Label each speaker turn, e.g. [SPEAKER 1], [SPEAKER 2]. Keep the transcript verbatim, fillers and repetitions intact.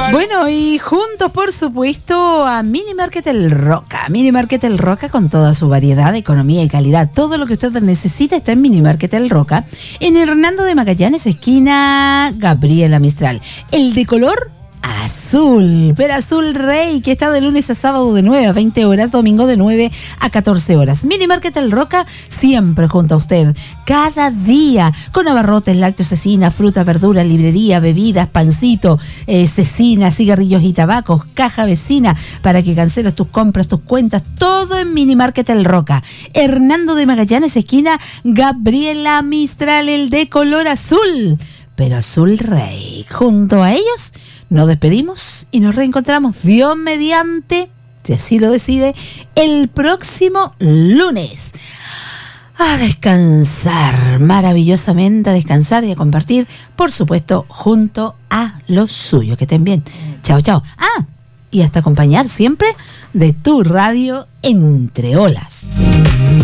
[SPEAKER 1] Bueno, y juntos, por supuesto, a Mini Market El Roca. Mini Market El Roca con toda su variedad, economía y calidad. Todo lo que usted necesita está en Mini Market El Roca, en Hernando de Magallanes, esquina Gabriela Mistral. El de color azul, pero azul rey, que está de lunes a sábado de nueve a veinte horas, domingo de nueve a catorce horas. Mini Market El Roca, siempre junto a usted, cada día, con abarrotes, lácteos, cecina, fruta, verdura, librería, bebidas, pancito, eh, cecina, cigarrillos y tabacos, caja vecina, para que canceles tus compras, tus cuentas, todo en Mini Market El Roca. Hernando de Magallanes, esquina Gabriela Mistral, el de color azul, pero azul rey. Junto a ellos nos despedimos y nos reencontramos, Dios mediante, si así lo decide, el próximo lunes. A descansar, maravillosamente a descansar y a compartir, por supuesto, junto a los suyos. Que estén bien. Chao, chao. Ah, y hasta acompañar siempre de tu radio Entre Olas.